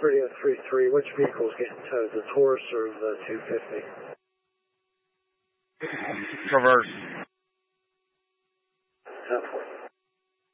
3033, which vehicle is getting towed, the Taurus or the 250? Traverse.